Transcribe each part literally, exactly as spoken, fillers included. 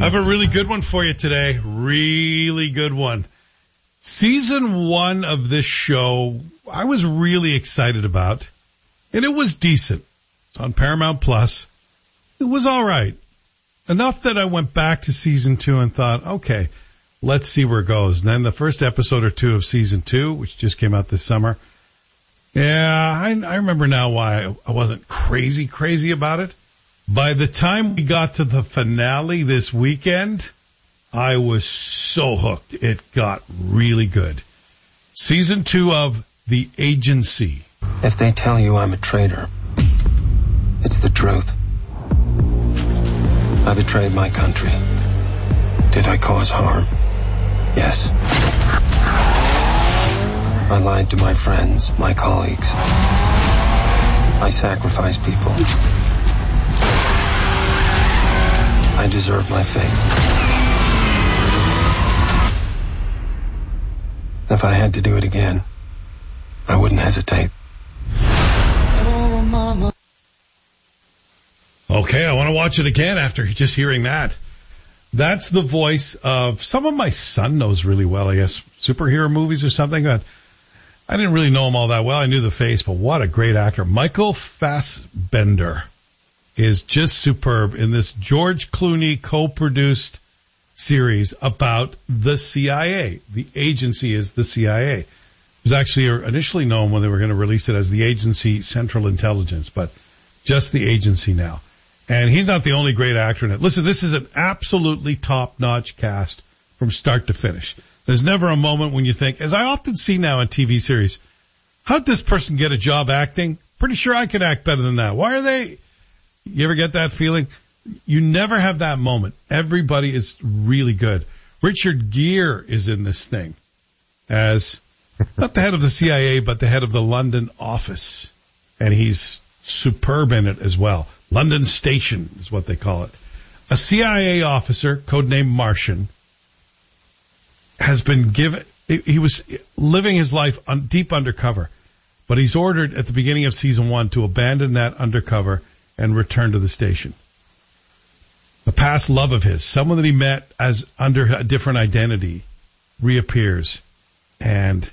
I have a really good one for you today. Really good one. Season one of this show, I was really excited about, and it was decent. It's on Paramount Plus. It was all right. Enough that I went back to season two and thought, okay, let's see where it goes. And then the first episode or two of season two, which just came out this summer, yeah, I, I remember now why I wasn't crazy, crazy about it. By the time we got to the finale this weekend, I was so hooked. It got really good. Season two of The Agency. If they tell you I'm a traitor, it's the truth. I betrayed my country. Did I cause harm? Yes. I lied to my friends, my colleagues. I sacrificed people. I deserve my fate. If I had to do it again, I wouldn't hesitate. Oh, mama. Okay, I want to watch it again after just hearing that. That's the voice of someone my son knows really well, I guess, superhero movies or something. I didn't really know him all that well. I knew the face, but what a great actor. Michael Fassbender is just superb in this George Clooney co-produced series about the C I A. The agency is the C I A. It was actually initially known when they were going to release it as the Agency Central Intelligence, but just the agency now. And he's not the only great actor in it. Listen, this is an absolutely top-notch cast from start to finish. There's never a moment when you think, as I often see now in T V series, how'd this person get a job acting? Pretty sure I could act better than that. Why are they... You ever get that feeling? You never have that moment. Everybody is really good. Richard Gere is in this thing as not the head of the C I A, but the head of the London office. And he's superb in it as well. London Station is what they call it. A C I A officer, codenamed Martian, has been given, he was living his life on, deep undercover, but he's ordered at the beginning of season one to abandon that undercover and return to the station. A past love of his, someone that he met as under a different identity, reappears, and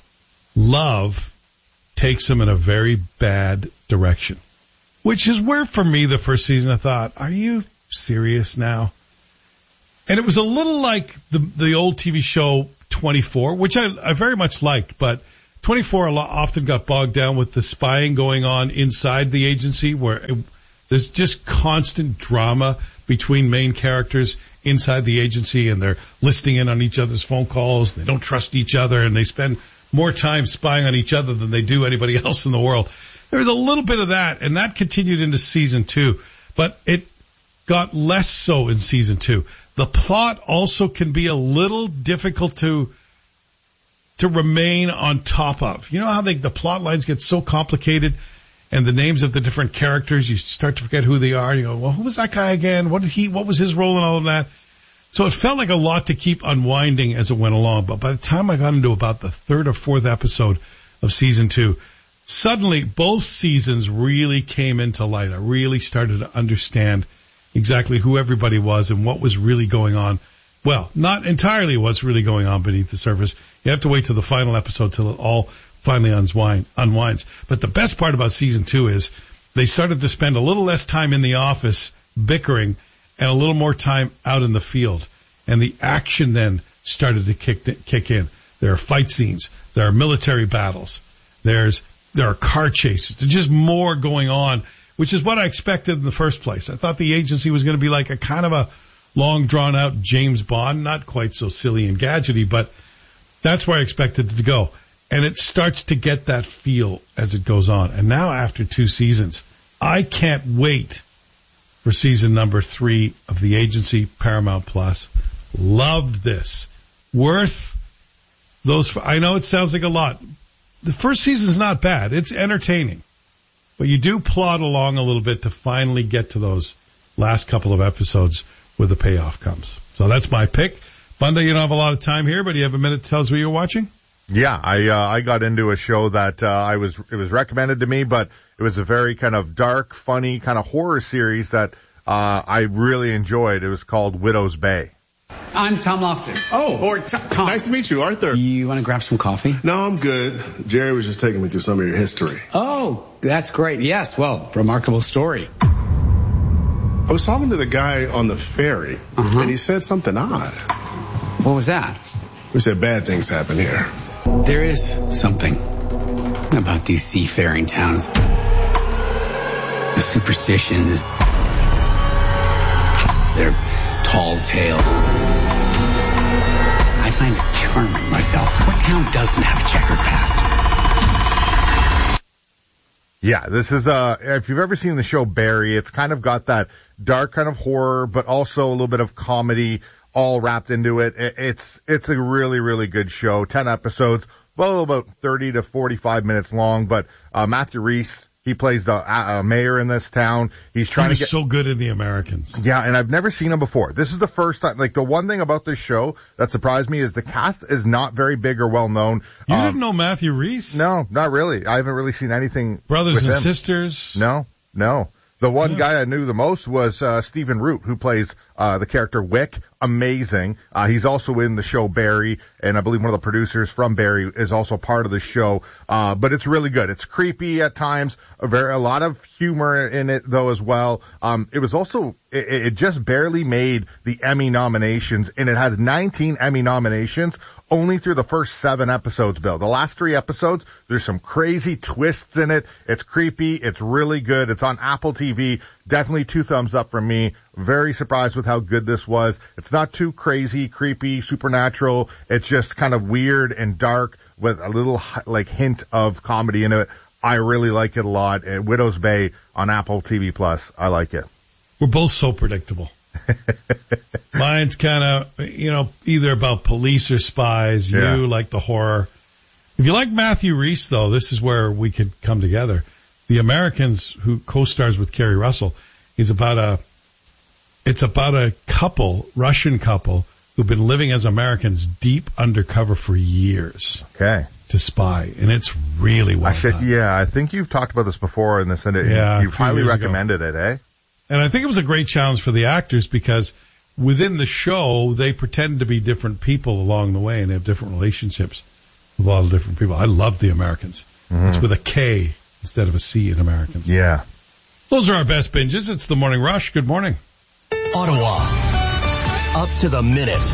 love takes him in a very bad direction. Which is where, for me, the first season I thought, are you serious now? And it was a little like the the old T V show twenty-four, which I, I very much liked, but twenty-four a lot, often got bogged down with the spying going on inside the agency, where it, there's just constant drama between main characters inside the agency, and they're listening in on each other's phone calls. They don't trust each other, and they spend more time spying on each other than they do anybody else in the world. There was a little bit of that, and that continued into season two, but it got less so in season two. The plot also can be a little difficult to to remain on top of. You know how they, the plot lines get so complicated, and the names of the different characters, you start to forget who they are. You go, well, who was that guy again? What did he? What was his role in all of that? So it felt like a lot to keep unwinding as it went along. But by the time I got into about the third or fourth episode of season two, suddenly both seasons really came into light. I really started to understand exactly who everybody was and what was really going on. Well, not entirely what's really going on beneath the surface. You have to wait till the final episode till it all finally unwind, unwinds. But the best part about season two is they started to spend a little less time in the office bickering and a little more time out in the field. And the action then started to kick, kick in. There are fight scenes. There are military battles. There's, there are car chases. There's just more going on, which is what I expected in the first place. I thought the agency was going to be like a kind of a long drawn out James Bond, not quite so silly and gadgety, but that's where I expected it to go. And it starts to get that feel as it goes on. And now after two seasons, I can't wait for season number three of The Agency, Paramount Plus. Loved this. Worth those. I know it sounds like a lot. The first season's not bad. It's entertaining. But you do plod along a little bit to finally get to those last couple of episodes where the payoff comes. So that's my pick. Bunda, you don't have a lot of time here, but do you have a minute to tell us what you're watching? Yeah, I uh, I got into a show that uh, I was it was recommended to me, but it was a very kind of dark, funny kind of horror series that uh, I really enjoyed. It was called Widow's Bay. I'm Tom Loftus. Oh, or t- Tom. Nice to meet you, Arthur. You want to grab some coffee? No, I'm good. Jerry was just taking me through some of your history. Oh, that's great. Yes, well, remarkable story. I was talking to the guy on the ferry, uh-huh. and he said something odd. What was that? He said bad things happen here. There is something about these seafaring towns. The superstitions, their tall tales. I find it charming myself. What town doesn't have a checkered past? Yeah, this is, uh, if you've ever seen the show Barry, it's kind of got that dark kind of horror, but also a little bit of comedy all wrapped into it. It's, it's a really, really good show. ten episodes, well, about thirty to forty-five minutes long, but, uh, Matthew Rhys, he plays the uh, mayor in this town. He's trying he was to get so good in The Americans. Yeah, and I've never seen him before. This is the first time. Like, the one thing about this show that surprised me is the cast is not very big or well known. You um, didn't know Matthew Rhys? No, not really. I haven't really seen anything. Brothers with and him. Sisters? No, no. The one Yeah. guy I knew the most was uh Stephen Root, who plays uh the character Wick. Amazing. Uh he's also in the show Barry, and I believe one of the producers from Barry is also part of the show. Uh but it's really good. It's creepy at times, a very a lot of humor in it though as well. Um it was also it, it just barely made the Emmy nominations, and it has nineteen Emmy nominations only through the first seven episodes, Bill. The last three episodes, there's some crazy twists in it. It's creepy. It's really good. It's on Apple T V. Definitely two thumbs up from me. Very surprised with how good this was. It's not too crazy, creepy, supernatural. It's just kind of weird and dark with a little like hint of comedy in it. I really like it a lot. And Widow's Bay on Apple T V Plus. I like it. We're both so predictable. Mine's kind of, you know, either about police or spies. You Yeah. like the horror. If you like Matthew Rhys, though, this is where we could come together. The Americans, who co-stars with Kerry Russell, is about a, it's about a couple, Russian couple, who've been living as Americans deep undercover for years Okay. to spy. And it's really well Actually, done. yeah, I think you've talked about this before in this, and it, Yeah, you've a few highly years ago. recommended it, eh? And I think it was a great challenge for the actors because within the show, they pretend to be different people along the way, and they have different relationships with a lot of different people. I love The Americans. Mm-hmm. It's with a K instead of a C in Americans. Yeah. Those are our best binges. It's the Morning Rush. Good morning. Ottawa. Up to the minute.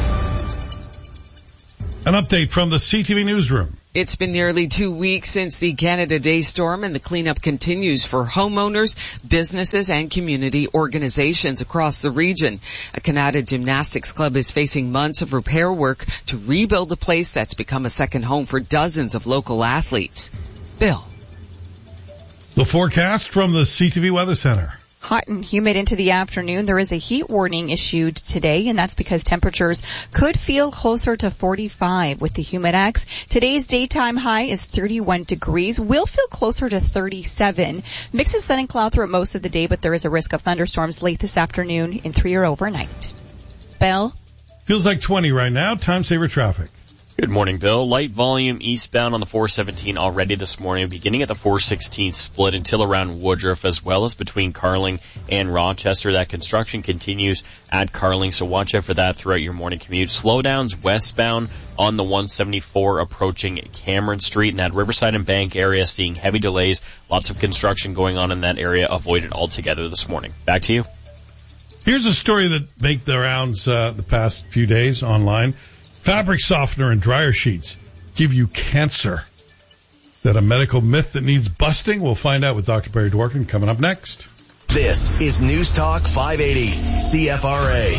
An update from the C T V newsroom. It's been nearly two weeks since the Canada Day storm, and the cleanup continues for homeowners, businesses, and community organizations across the region. A Canada Gymnastics Club is facing months of repair work to rebuild a place that's become a second home for dozens of local athletes. Bill. The forecast from the C T V Weather Center. Hot and humid into the afternoon. There is a heat warning issued today, and that's because temperatures could feel closer to forty-five with the humidex. Today's daytime high is thirty-one degrees. Will feel closer to thirty-seven. Mix of sun and cloud throughout most of the day, but there is a risk of thunderstorms late this afternoon in three or overnight. Bill? Feels like twenty right now. Time saver traffic. Good morning, Bill. Light volume eastbound on the four seventeen already this morning, beginning at the four sixteen split until around Woodruff, as well as between Carling and Rochester. That construction continues at Carling, so watch out for that throughout your morning commute. Slowdowns westbound on the one seventy-four approaching Cameron Street in that Riverside and Bank area, seeing heavy delays. Lots of construction going on in that area. Avoid it altogether this morning. Back to you. Here's a story that made the rounds uh, the past few days online. Fabric softener and dryer sheets give you cancer. Is that a medical myth that needs busting? We'll find out with Doctor Barry Dworkin coming up next. This is News Talk five eighty C F R A.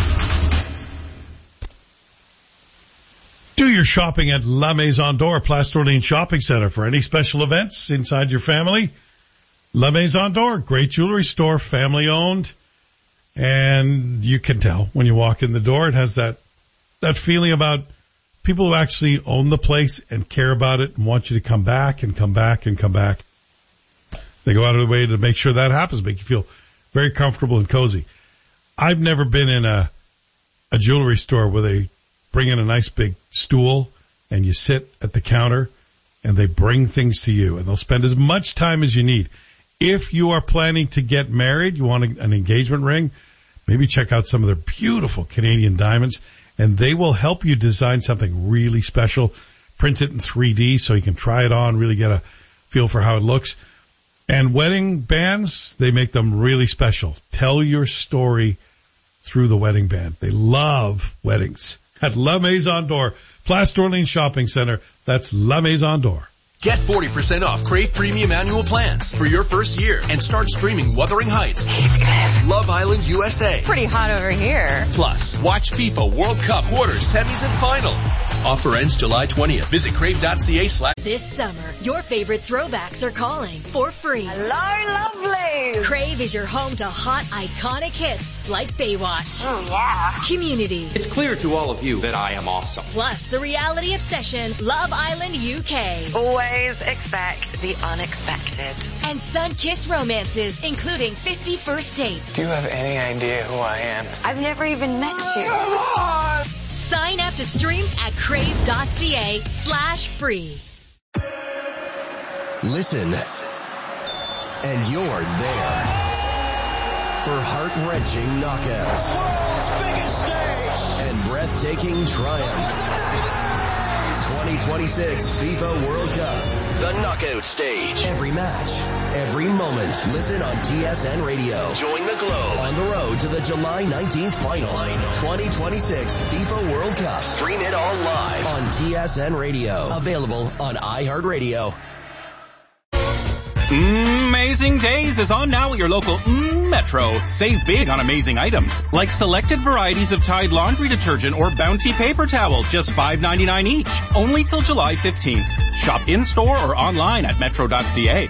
Do your shopping at La Maison d'Or, Place d'Orléans Shopping Center. For any special events inside your family, La Maison d'Or, great jewelry store, family owned. And you can tell when you walk in the door, it has that that feeling about people who actually own the place and care about it and want you to come back and come back and come back. They go out of the way to make sure that happens, make you feel very comfortable and cozy. I've never been in a a jewelry store where they bring in a nice big stool and you sit at the counter and they bring things to you, and they'll spend as much time as you need. If you are planning to get married, you want an engagement ring, maybe check out some of their beautiful Canadian diamonds, and they will help you design something really special. Print it in three D so you can try it on, really get a feel for how it looks. And wedding bands, they make them really special. Tell your story through the wedding band. They love weddings. At La Maison d'Or, Place d'Orléans Shopping Center. That's La Maison d'Or. Get forty percent off Crave Premium Annual Plans for your first year and start streaming Wuthering Heights, Heathcliff, Love Island U S A. Pretty hot over here. Plus, watch FIFA World Cup quarters, semis, and final. Offer ends July twentieth. Visit crave.ca slash. This summer, your favorite throwbacks are calling for free. Hello, lovely. Crave is your home to hot, iconic hits like Baywatch. Oh, yeah. Community. It's clear to all of you that I am awesome. Plus, the reality obsession, Love Island U K. Always expect the unexpected. And sun-kissed romances, including fifty First Dates. Do you have any idea who I am? I've never even met you. Sign up to stream at crave.ca slash free. Listen, and you're there for heart-wrenching knockouts, World's biggest stage, and breathtaking triumph. twenty twenty-six FIFA World Cup, the knockout stage. Every match, every moment. Listen on T S N Radio. Join the globe on the road to the July nineteenth final. twenty twenty-six FIFA World Cup. Stream it all live on T S N Radio. Available on iHeartRadio. Amazing Days is on now at your local mm, Metro. Save big on amazing items, like selected varieties of Tide laundry detergent or Bounty paper towel, just five ninety-nine each. Only till July fifteenth. Shop in-store or online at metro dot c a.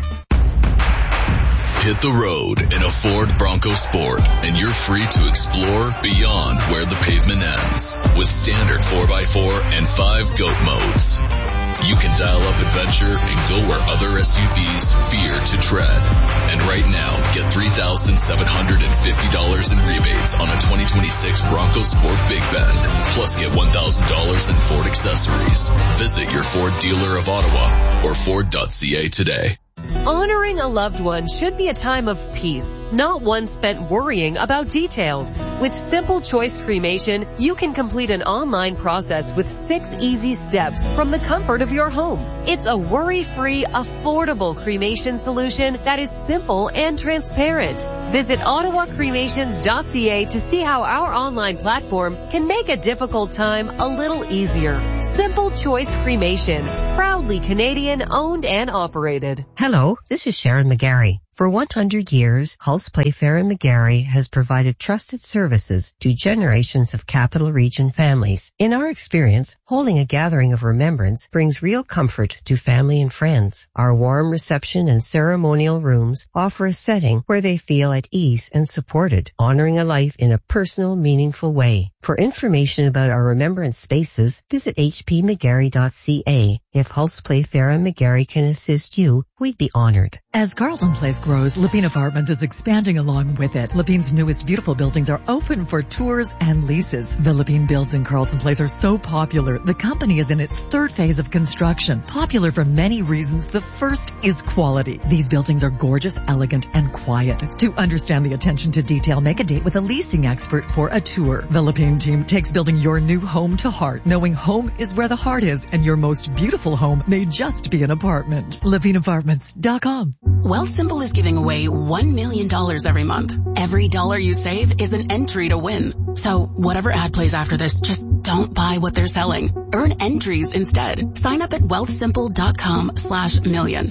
Hit the road in a Ford Bronco Sport, and you're free to explore beyond where the pavement ends with standard four by four and five GOAT modes. You can dial up adventure and go where other S U Vs fear to tread. And right now, get three thousand seven hundred fifty dollars in rebates on a twenty twenty-six Bronco Sport Big Bend. Plus, get one thousand dollars in Ford accessories. Visit your Ford dealer of Ottawa or ford dot c a today. Honoring a loved one should be a time of peace, not one spent worrying about details. With Simple Choice Cremation, you can complete an online process with six easy steps from the comfort of your home. It's a worry-free, affordable cremation solution that is simple and transparent. Visit ottawa cremations dot c a to see how our online platform can make a difficult time a little easier. Simple Choice Cremation, proudly Canadian owned and operated. Hello, this is Sharon McGarry. For one hundred years, Hulse Playfair and McGarry has provided trusted services to generations of Capital Region families. In our experience, holding a gathering of remembrance brings real comfort to family and friends. Our warm reception and ceremonial rooms offer a setting where they feel at ease and supported, honoring a life in a personal, meaningful way. For information about our remembrance spaces, visit h p mcgarry dot c a. If Hulse Playfair and McGarry can assist you, we'd be honored. As Carlton Place grows, Lepine Apartments is expanding along with it. Lepine's newest beautiful buildings are open for tours and leases. The Lepine builds in Carlton Place are so popular, the company is in its third phase of construction. Popular for many reasons. The first is quality. These buildings are gorgeous, elegant, and quiet. To understand the attention to detail, make a date with a leasing expert for a tour. The Lepine team takes building your new home to heart, knowing home is where the heart is, and your most beautiful home may just be an apartment. lepine apartments dot com. Wealthsimple is giving away one million dollars every month. Every dollar you save is an entry to win. So whatever ad plays after this, just don't buy what they're selling. Earn entries instead. Sign up at wealthsimple dot com slash million.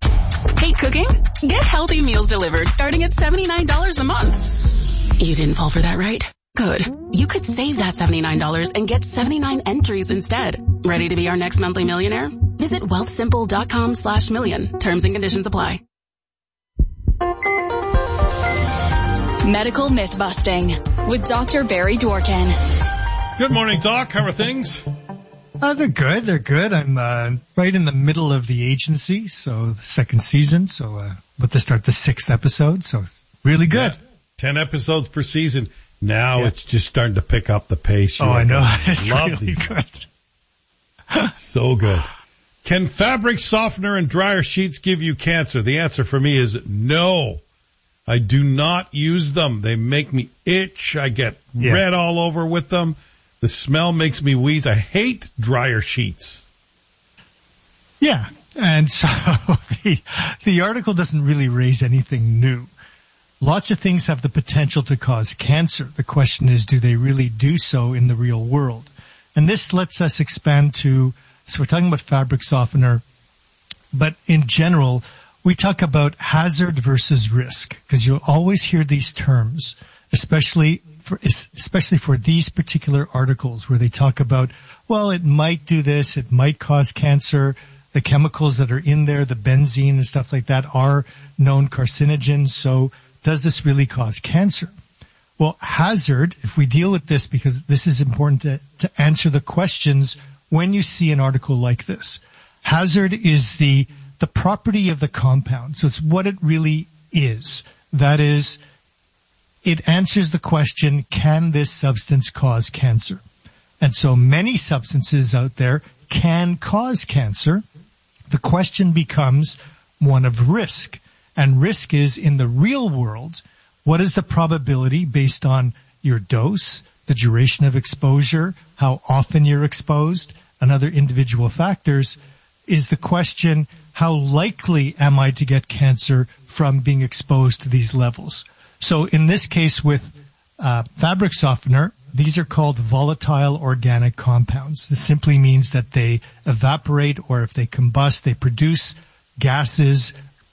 Hate cooking? Get healthy meals delivered starting at seventy-nine dollars a month. You didn't fall for that, right? Good. You could save that seventy-nine dollars and get seventy-nine entries instead. Ready to be our next monthly millionaire? Visit wealthsimple dot com slash million. Terms and conditions apply. Medical myth busting with Doctor Barry Dworkin. Good morning, Doc. How are things? Uh, they're good. They're good. I'm uh, right in the middle of the agency, so the second season. So uh, about to start the sixth episode. So it's really good. Yeah. Ten episodes per season. Now yeah. It's just starting to pick up the pace. You oh, I know. It's love really these. good. So good. Can fabric softener and dryer sheets give you cancer? The answer for me is no. I do not use them. They make me itch. I get Yeah. red all over with them. The smell makes me wheeze. I hate dryer sheets. Yeah. And so the, the article doesn't really raise anything new. Lots of things have the potential to cause cancer. The question is, do they really do so in the real world? And this lets us expand to, so we're talking about fabric softener, but in general, we talk about hazard versus risk, because you'll always hear these terms, especially for, especially for these particular articles where they talk about, well, it might do this, it might cause cancer. The chemicals that are in there, the benzene and stuff like that, are known carcinogens. So does this really cause cancer? Well, hazard, if we deal with this, because this is important to, to answer the questions when you see an article like this. Hazard is the, the property of the compound. So it's what it really is. That is, it answers the question, can this substance cause cancer? And so many substances out there can cause cancer. The question becomes one of risk. And risk is, in the real world, what is the probability based on your dose, the duration of exposure, how often you're exposed, and other individual factors? Is the question, how likely am I to get cancer from being exposed to these levels? So in this case with uh, fabric softener, these are called volatile organic compounds. This simply means that they evaporate, or if they combust, they produce gases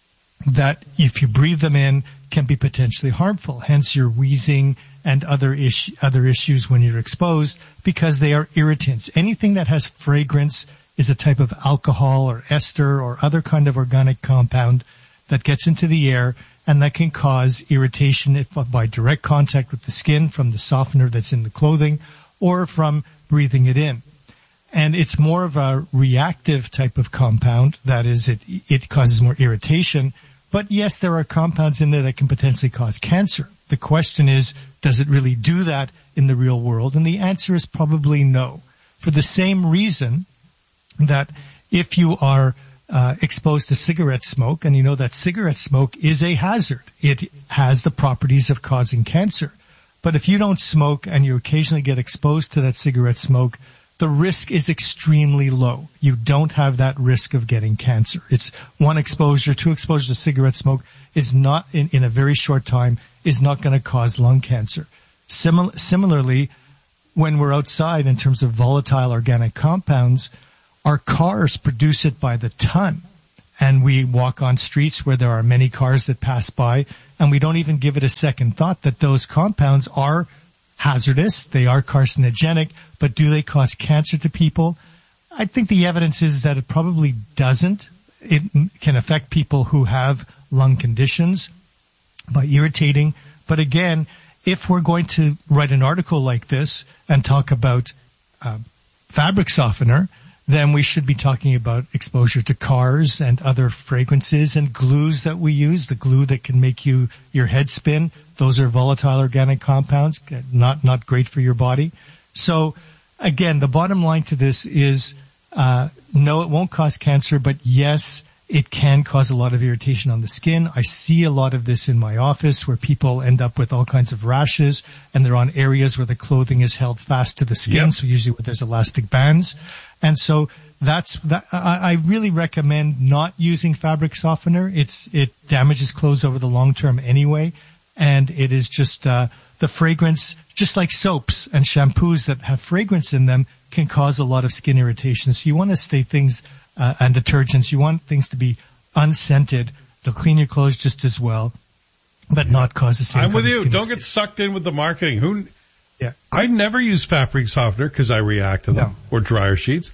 that, if you breathe them in, can be potentially harmful. Hence your wheezing and other issue, other issues when you're exposed, because they are irritants. Anything that has fragrance is a type of alcohol or ester or other kind of organic compound that gets into the air, and that can cause irritation if by direct contact with the skin from the softener that's in the clothing, or from breathing it in. And it's more of a reactive type of compound. That is, it, it causes more irritation. But yes, there are compounds in there that can potentially cause cancer. The question is, does it really do that in the real world? And the answer is probably no. For the same reason that if you are uh, exposed to cigarette smoke, and you know that cigarette smoke is a hazard, it has the properties of causing cancer. But if you don't smoke and you occasionally get exposed to that cigarette smoke, the risk is extremely low. You don't have that risk of getting cancer. It's one exposure, two exposure to cigarette smoke is not, in, in a very short time, is not going to cause lung cancer. Simil- similarly, when we're outside in terms of volatile organic compounds, our cars produce it by the ton. And we walk on streets where there are many cars that pass by, and we don't even give it a second thought that those compounds are hazardous, they are carcinogenic, but do they cause cancer to people? I think the evidence is that it probably doesn't. It can affect people who have lung conditions by irritating. But again, if we're going to write an article like this and talk about uh, fabric softener, then we should be talking about exposure to cars and other fragrances and glues that we use, the glue that can make you your head spin. Those are volatile organic compounds, not not great for your body. So again, the bottom line to this is uh no, it won't cause cancer, but yes, it can cause a lot of irritation on the skin. I see a lot of this in my office where people end up with all kinds of rashes, and they're on areas where the clothing is held fast to the skin, yep. So usually where there's elastic bands. And so that's that. I, I really recommend not using fabric softener. It's it damages clothes over the long term anyway, and it is just uh the fragrance, just like soaps and shampoos that have fragrance in them, can cause a lot of skin irritation. So you want to stay things uh, and detergents. You want things to be unscented. They'll clean your clothes just as well, but not cause the same. I'm with kind you. of skin Don't get sucked in with the marketing. Who? Yeah. I never use fabric softener because I react to them, no. Or dryer sheets.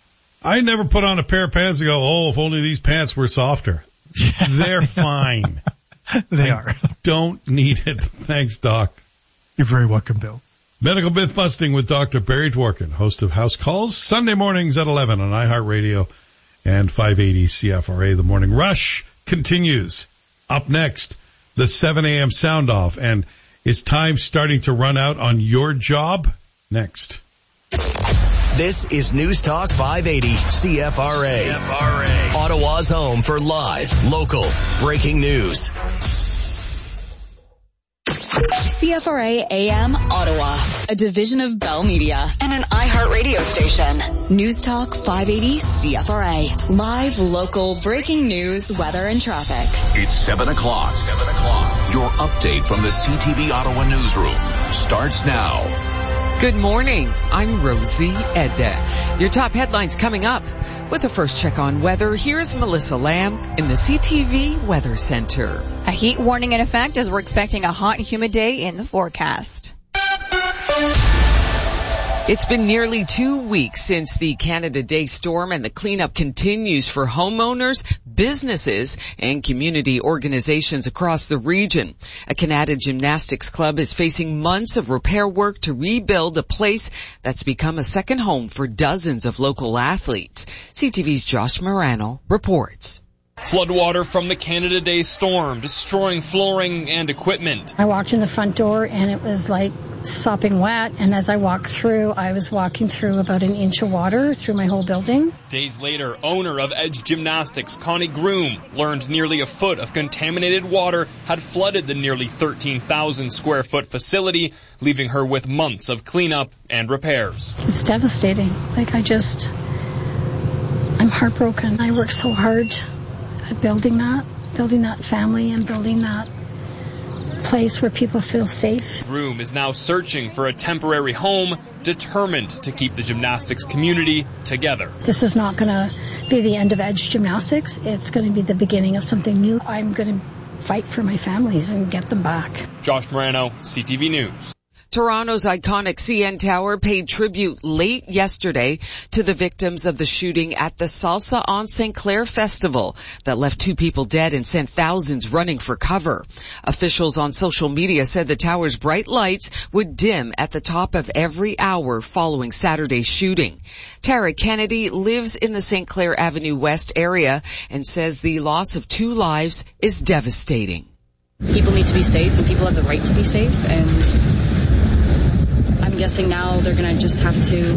I never put on a pair of pants and go, oh, if only these pants were softer. They're fine. They I are. Don't need it. Thanks, Doc. You're very welcome, Bill. Medical Myth Busting with Doctor Barry Dworkin, host of House Calls, Sunday mornings at eleven on iHeartRadio and five eighty C F R A. The Morning Rush continues. Up next, the seven a.m. sound off. And is time starting to run out on your job? Next. This is News Talk five eighty C F R A. C F R A. Ottawa's home for live, local, breaking news. C F R A A M Ottawa, a division of Bell Media and an iHeartRadio station. News Talk five eighty C F R A. Live, local, breaking news, weather, and traffic. It's seven o'clock. seven o'clock. Your update from the C T V Ottawa newsroom starts now. Good morning. I'm Rosie Edda. Your top headlines coming up. With a first check on weather, here's Melissa Lamb in the C T V Weather Center. A heat warning in effect as we're expecting a hot and humid day in the forecast. It's been nearly two weeks since the Canada Day storm, and the cleanup continues for homeowners, businesses, and community organizations across the region. A Canada Gymnastics Club is facing months of repair work to rebuild a place that's become a second home for dozens of local athletes. C T V's Josh Morano reports. Floodwater from the Canada Day storm, destroying flooring and equipment. I walked in the front door and it was like sopping wet, and as I walked through, I was walking through about an inch of water through my whole building. Days later, owner of Edge Gymnastics, Connie Groom, learned nearly a foot of contaminated water had flooded the nearly thirteen thousand square foot facility, leaving her with months of cleanup and repairs. It's devastating. Like I just, I'm heartbroken. I worked so hard at building that, building that family and building that place where people feel safe. Groom is now searching for a temporary home, determined to keep the gymnastics community together. This is not going to be the end of Edge Gymnastics. It's going to be the beginning of something new. I'm going to fight for my families and get them back. Josh Morano, C T V News. Toronto's iconic C N Tower paid tribute late yesterday to the victims of the shooting at the Salsa on Saint Clair Festival that left two people dead and sent thousands running for cover. Officials on social media said the tower's bright lights would dim at the top of every hour following Saturday's shooting. Tara Kennedy lives in the Saint Clair Avenue West area and says the loss of two lives is devastating. People need to be safe, and people have the right to be safe, and I'm guessing now they're going to just have to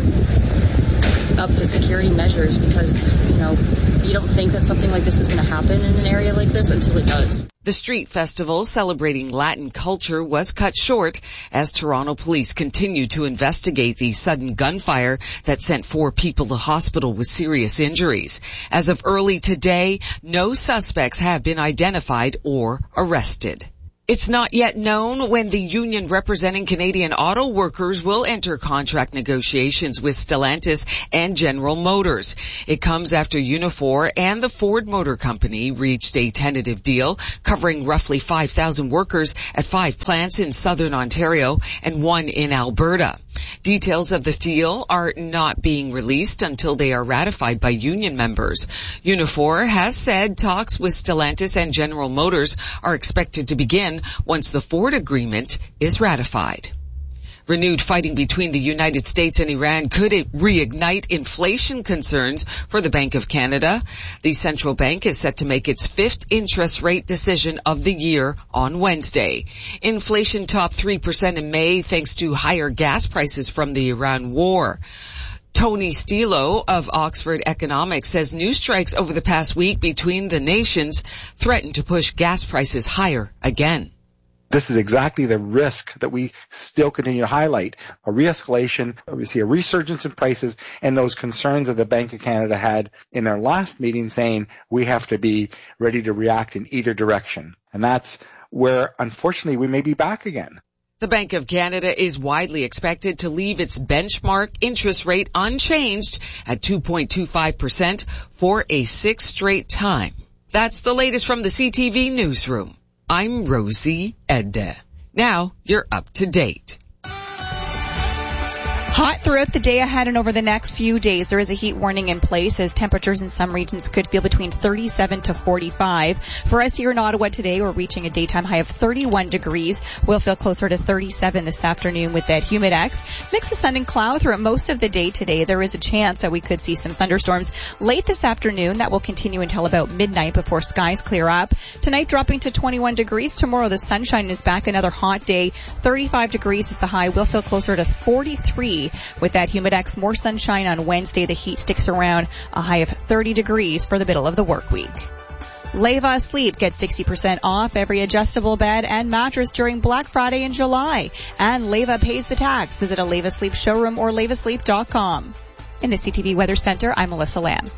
up the security measures because, you know, you don't think that something like this is going to happen in an area like this until it does. The street festival celebrating Latin culture was cut short as Toronto police continue to investigate the sudden gunfire that sent four people to hospital with serious injuries. As of early today, no suspects have been identified or arrested. It's not yet known when the union representing Canadian auto workers will enter contract negotiations with Stellantis and General Motors. It comes after Unifor and the Ford Motor Company reached a tentative deal covering roughly five thousand workers at five plants in southern Ontario and one in Alberta. Details of the deal are not being released until they are ratified by union members. Unifor has said talks with Stellantis and General Motors are expected to begin once the Ford agreement is ratified. Renewed fighting between the United States and Iran could reignite inflation concerns for the Bank of Canada. The central bank is set to make its fifth interest rate decision of the year on Wednesday. Inflation topped three percent in May thanks to higher gas prices from the Iran war. Tony Stilo of Oxford Economics says new strikes over the past week between the nations threaten to push gas prices higher again. This is exactly the risk that we still continue to highlight. A re-escalation, we see a resurgence in prices, and those concerns that the Bank of Canada had in their last meeting saying we have to be ready to react in either direction. And that's where, unfortunately, we may be back again. The Bank of Canada is widely expected to leave its benchmark interest rate unchanged at two point two five percent for a sixth straight time. That's the latest from the C T V Newsroom. I'm Rosie Edda. Now you're up to date. Hot throughout the day ahead and over the next few days. There is a heat warning in place as temperatures in some regions could feel between thirty-seven to forty-five. For us here in Ottawa today, we're reaching a daytime high of thirty-one degrees. We'll feel closer to thirty-seven this afternoon with that humid X. Mix of sun and cloud throughout most of the day today. There is a chance that we could see some thunderstorms late this afternoon. That will continue until about midnight before skies clear up. Tonight dropping to twenty-one degrees. Tomorrow the sunshine is back. Another hot day. thirty-five degrees is the high. We'll feel closer to forty-three. With that humid X, more sunshine on Wednesday. The heat sticks around, a high of thirty degrees for the middle of the work week. Leva Sleep. Get sixty percent off every adjustable bed and mattress during Black Friday in July. And Leva pays the tax. Visit a Leva Sleep showroom or leva sleep dot com. In the C T V Weather Center, I'm Melissa Lamb.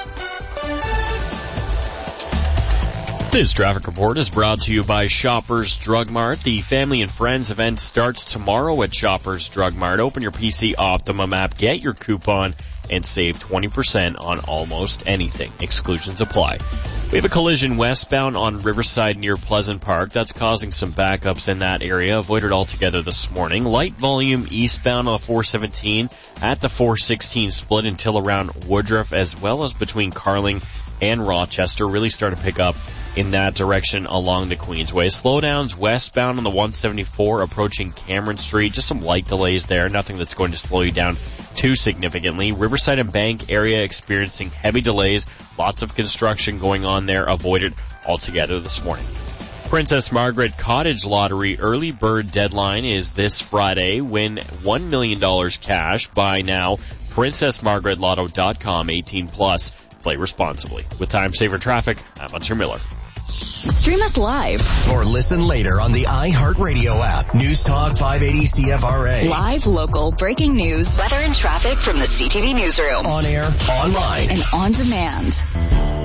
This traffic report is brought to you by Shoppers Drug Mart. The Family and Friends event starts tomorrow at Shoppers Drug Mart. Open your P C Optimum app, get your coupon, and save twenty percent on almost anything. Exclusions apply. We have a collision westbound on Riverside near Pleasant Park. That's causing some backups in that area. Avoid it altogether this morning. Light volume eastbound on the four seventeen at the four sixteen split until around Woodruff, as well as between Carling and Rochester. Really start to pick up in that direction along the Queensway. Slowdowns westbound on the one seventy-four approaching Cameron Street. Just some light delays there. Nothing that's going to slow you down too significantly. Riverside and Bank area experiencing heavy delays. Lots of construction going on there. Avoid it altogether this morning. Princess Margaret Cottage Lottery early bird deadline is this Friday. Win one million dollars cash. Buy now. princess margaret lotto dot com. eighteen plus. Play responsibly. With time saver traffic, I'm Hunter Miller. Stream us live or listen later on the iHeartRadio app. News Talk five eighty C F R A. Live, local, breaking news, weather and traffic from the C T V newsroom. On air, online, and on demand.